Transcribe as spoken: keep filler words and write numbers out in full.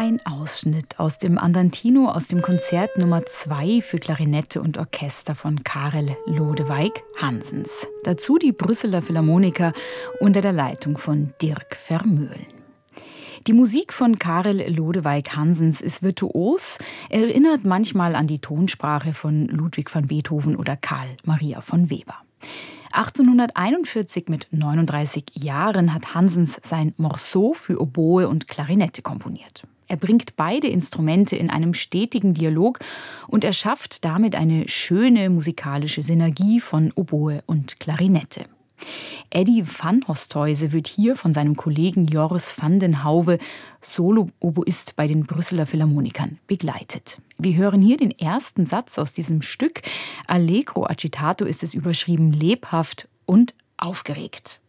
Ein Ausschnitt aus dem Andantino aus dem Konzert Nummer zwei für Klarinette und Orchester von Karel Lodewijk Hansens. Dazu die Brüsseler Philharmoniker unter der Leitung von Dirk Vermeulen. Die Musik von Karel Lodewijk Hansens ist virtuos, erinnert manchmal an die Tonsprache von Ludwig van Beethoven oder Carl Maria von Weber. achtzehnhunderteinundvierzig mit neununddreißig Jahren hat Hansens sein Morceau für Oboe und Klarinette komponiert. Er bringt beide Instrumente in einem stetigen Dialog und er schafft damit eine schöne musikalische Synergie von Oboe und Klarinette. Eddy van Hosthuize wird hier von seinem Kollegen Joris van den Houwe, Solo-Oboist bei den Brüsseler Philharmonikern, begleitet. Wir hören hier den ersten Satz aus diesem Stück. Allegro agitato ist es überschrieben, lebhaft und aufgeregt.